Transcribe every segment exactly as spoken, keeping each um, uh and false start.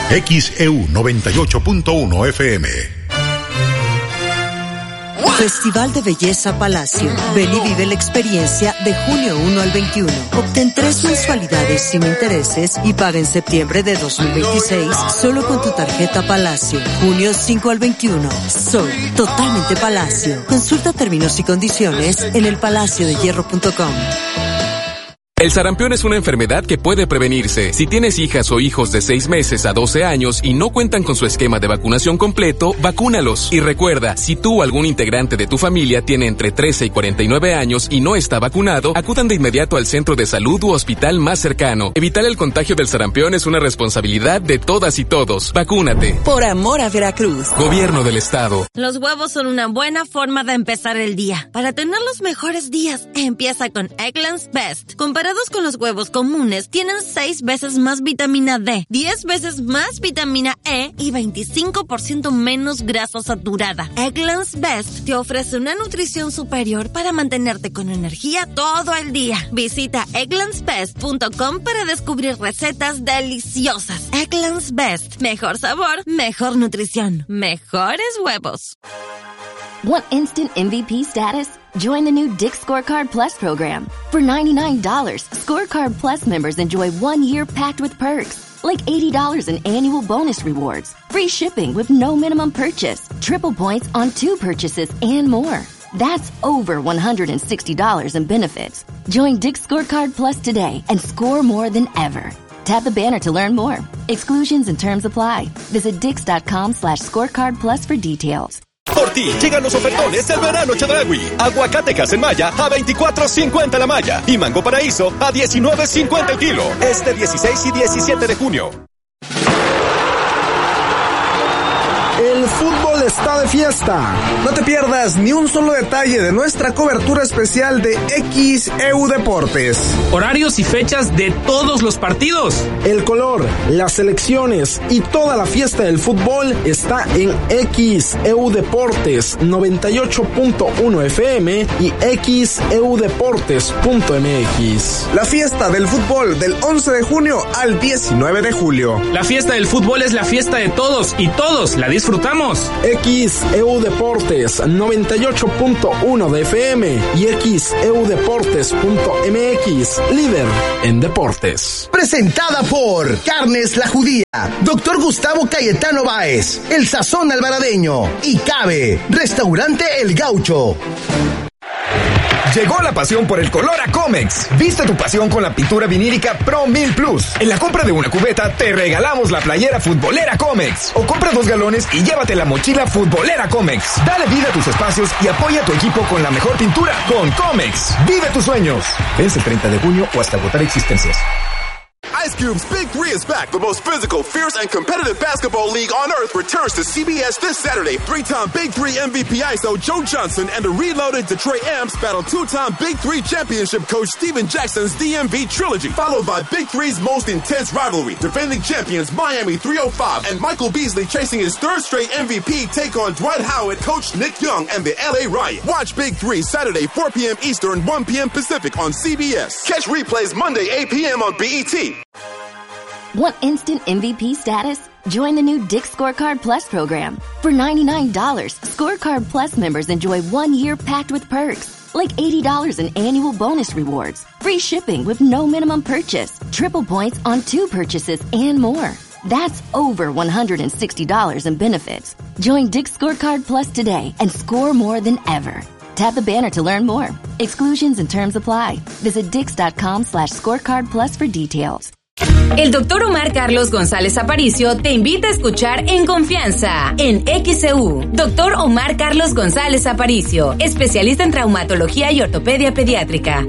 X E U noventa y ocho punto uno F M. Festival de Belleza Palacio. Ven y vive la experiencia de junio uno al veintiuno. Obtén tres mensualidades sin intereses y paga en septiembre de dos mil veintiséis solo con tu tarjeta Palacio. junio cinco al veintiuno. Soy totalmente Palacio. Consulta términos y condiciones en el palacio de hierro punto com. El sarampión es una enfermedad que puede prevenirse. Si tienes hijas o hijos de seis meses a doce años y no cuentan con su esquema de vacunación completo, vacúnalos. Y recuerda, si tú o algún integrante de tu familia tiene entre trece y cuarenta y nueve años y no está vacunado, acudan de inmediato al centro de salud u hospital más cercano. Evitar el contagio del sarampión es una responsabilidad de todas y todos. Vacúnate. Por amor a Veracruz. Gobierno del Estado. Los huevos son una buena forma de empezar el día. Para tener los mejores días, empieza con Eggland's Best. Comparados con los huevos comunes, tienen seis veces más vitamina D, diez veces más vitamina E y veinticinco por ciento menos grasa saturada. Eggland's Best te ofrece una nutrición superior para mantenerte con energía todo el día. Visita egglands best punto com para descubrir recetas deliciosas. Eggland's Best. Mejor sabor, mejor nutrición, mejores huevos. Want instant M V P status? Join the new Dick's Scorecard Plus program. For ninety-nine dollars, Scorecard Plus members enjoy one year packed with perks, like eighty dollars in annual bonus rewards, free shipping with no minimum purchase, triple points on two purchases, and more. That's over one hundred sixty dollars in benefits. Join Dick's Scorecard Plus today and score more than ever. Tap the banner to learn more. Exclusions and terms apply. Visit dix.com slash scorecard plus for details. Por ti, llegan los ofertones del verano Chedraui. Aguacate en Maya a veinticuatro cincuenta la malla y mango paraíso a diecinueve cincuenta el kilo. Este dieciséis y diecisiete de junio. El fútbol está de fiesta. No te pierdas ni un solo detalle de nuestra cobertura especial de X E U Deportes. Horarios y fechas de todos los partidos. El color, las selecciones y toda la fiesta del fútbol está en X E U Deportes noventa y ocho punto uno F M y x e u deportes punto m x. La fiesta del fútbol del once de junio al diecinueve de julio. La fiesta del fútbol es la fiesta de todos y todos la disfrutamos. X E U Deportes noventa y ocho punto uno de F M y x e u deportes punto m x, líder en deportes. Presentada por Carnes La Judía, Doctor Gustavo Cayetano Báez, El Sazón Alvaradeño y Cabe, Restaurante El Gaucho. Llegó la pasión por el color a Comex. Viste tu pasión con la pintura vinílica Pro mil Plus. En la compra de una cubeta te regalamos la playera futbolera Comex. O compra dos galones y llévate la mochila futbolera Comex. Dale vida a tus espacios y apoya a tu equipo con la mejor pintura con Comex. Vive tus sueños. Vence el treinta de junio o hasta agotar existencias. Ice Cube's Big Three is back. The most physical, fierce, and competitive basketball league on earth returns to C B S this Saturday. Three-time Big Three M V P I S O Joe Johnson and the reloaded Detroit Amps battle two-time Big Three championship coach Steven Jackson's D M V trilogy, followed by Big Three's most intense rivalry. Defending champions Miami three oh five and Michael Beasley chasing his third straight M V P take on Dwight Howard, coach Nick Young, and the L A Riot. Watch Big Three Saturday four p.m. Eastern, one p.m. Pacific on C B S. Catch replays Monday eight p.m. on B E T. Want instant M V P status? Join the new Dick's Scorecard Plus program. For ninety-nine dollars, Scorecard Plus members enjoy one year packed with perks, like eighty dollars in annual bonus rewards, free shipping with no minimum purchase, triple points on two purchases, and more. That's over one hundred sixty dollars in benefits. Join Dick's Scorecard Plus today and score more than ever. Tap the banner to learn more. Exclusions and terms apply. Visit dix.com slash scorecard plus for details. El doctor Omar Carlos González Aparicio te invita a escuchar En Confianza en X E U. doctor Omar Carlos González Aparicio, especialista en traumatología y ortopedia pediátrica.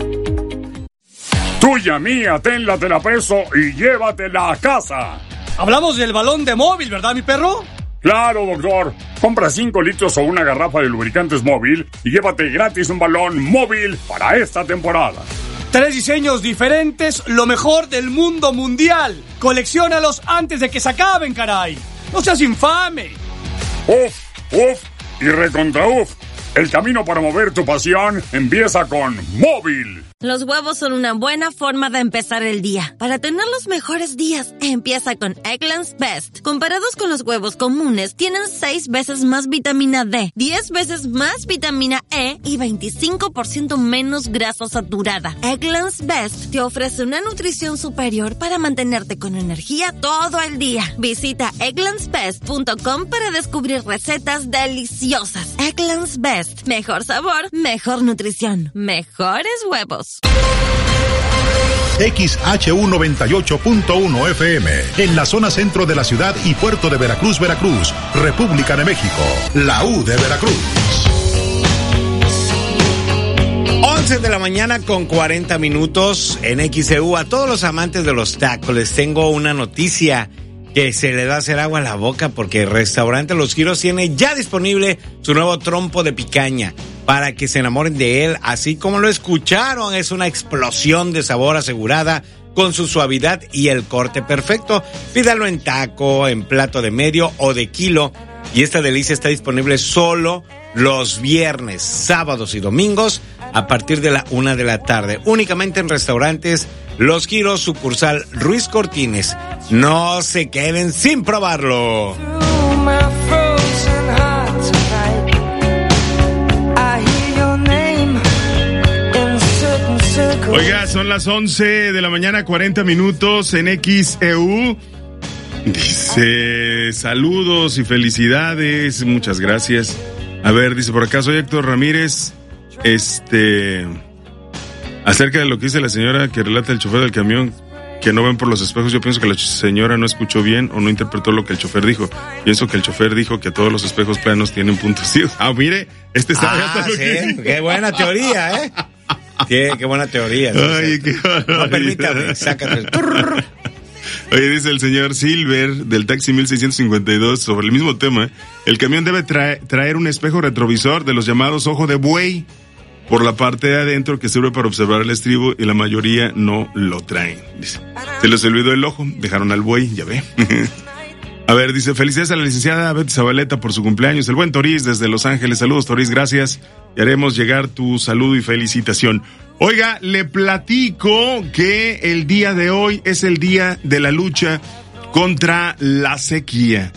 Tuya mía, tenla, te la preso y llévatela a casa. Hablamos del balón de móvil, ¿verdad, mi perro? Claro, doctor. Compra cinco litros o una garrafa de lubricantes móvil y llévate gratis un balón móvil para esta temporada. Tres diseños diferentes, lo mejor del mundo mundial. Colecciónalos antes de que se acaben, caray. No seas infame. Uf, uf y recontra uf. El camino para mover tu pasión empieza con móvil. Los huevos son una buena forma de empezar el día. Para tener los mejores días, empieza con Eggland's Best. Comparados con los huevos comunes, tienen seis veces más vitamina D, diez veces más vitamina E y veinticinco por ciento menos grasa saturada. Eggland's Best te ofrece una nutrición superior para mantenerte con energía todo el día. Visita egglands best punto com para descubrir recetas deliciosas. Eggland's Best. Mejor sabor, mejor nutrición, mejores huevos. X H U noventa y ocho punto uno F M, en la zona centro de la ciudad y puerto de Veracruz, Veracruz, República de México, la U de Veracruz. once de la mañana con cuarenta minutos en X E U. A todos los amantes de los tacos les tengo una noticia que se le va a hacer agua a la boca, porque el restaurante Los Giros tiene ya disponible su nuevo trompo de picaña para que se enamoren de él, así como lo escucharon. Es una explosión de sabor asegurada con su suavidad y el corte perfecto. Pídalo en taco, en plato de medio o de kilo, y esta delicia está disponible solo los viernes, sábados y domingos a partir de la una de la tarde, únicamente en restaurantes Los Giros, sucursal Ruiz Cortines. No se queden sin probarlo. Oiga, son las once de la mañana, cuarenta minutos en X E U. Dice, saludos y felicidades, muchas gracias. A ver, dice por acá, soy Héctor Ramírez. Este, acerca de lo que dice la señora que relata el chofer del camión, que no ven por los espejos, yo pienso que la señora no escuchó bien o no interpretó lo que el chofer dijo. Pienso que el chofer dijo que todos los espejos planos tienen puntos ciegos. Ah, mire, este sabe ah, hasta lo sí, que... qué buena teoría, ¿eh? Qué, qué buena teoría. Ay, qué no, permítame, sácate el... turr. Oye, dice el señor Silver del taxi mil seiscientos cincuenta y dos sobre el mismo tema. El camión debe traer, traer un espejo retrovisor de los llamados ojo de buey por la parte de adentro, que sirve para observar el estribo, y la mayoría no lo traen. Dice, se les olvidó el ojo, dejaron al buey, ya ve. A ver, dice, felicidades a la licenciada Betty Zabaleta por su cumpleaños. El buen Toriz desde Los Ángeles. Saludos, Toriz, gracias. Y haremos llegar tu saludo y felicitación. Oiga, le platico que el día de hoy es el día de la lucha contra la sequía.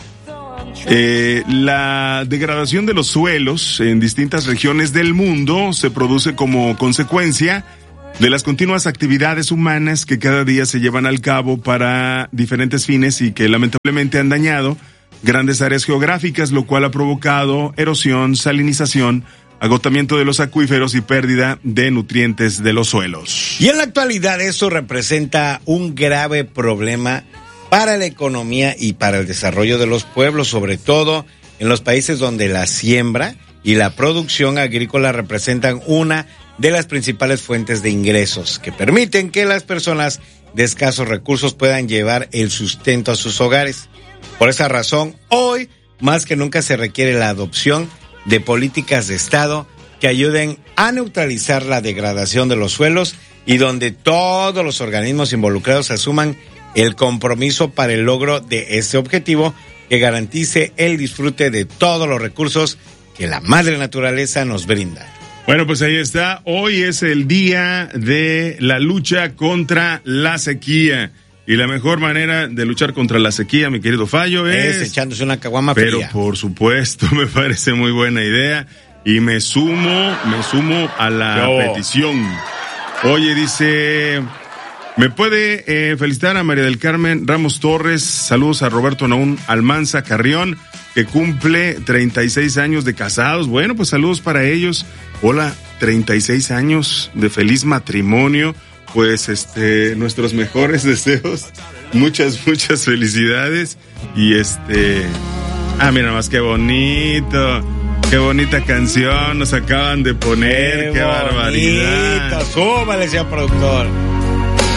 Eh, la degradación de los suelos en distintas regiones del mundo se produce como consecuencia de las continuas actividades humanas que cada día se llevan al cabo para diferentes fines y que lamentablemente han dañado grandes áreas geográficas, lo cual ha provocado erosión, salinización, agotamiento de los acuíferos y pérdida de nutrientes de los suelos. Y en la actualidad eso representa un grave problema para la economía y para el desarrollo de los pueblos, sobre todo en los países donde la siembra y la producción agrícola representan una de las principales fuentes de ingresos que permiten que las personas de escasos recursos puedan llevar el sustento a sus hogares. Por esa razón, hoy más que nunca se requiere la adopción de políticas de Estado que ayuden a neutralizar la degradación de los suelos y donde todos los organismos involucrados asuman el compromiso para el logro de este objetivo, que garantice el disfrute de todos los recursos que la madre naturaleza nos brinda. Bueno, pues ahí está. Hoy es el día de la lucha contra la sequía. Y la mejor manera de luchar contra la sequía, mi querido Fallo, es... Es echándose una caguama Pero fría. por supuesto, me parece muy buena idea. Y me sumo, me sumo a la Yo. petición. Oye, dice... ¿Me puede eh, felicitar a María del Carmen Ramos Torres? Saludos a Roberto Naún Almanza Carrión, que cumple treinta y seis años de casados. Bueno, pues saludos para ellos. Hola, treinta y seis años de feliz matrimonio. Pues este, nuestros mejores deseos. Muchas, muchas felicidades. Y este... Ah, mira más, qué bonito. Qué bonita canción nos acaban de poner. Qué, qué barbaridad. Súbale, señor productor.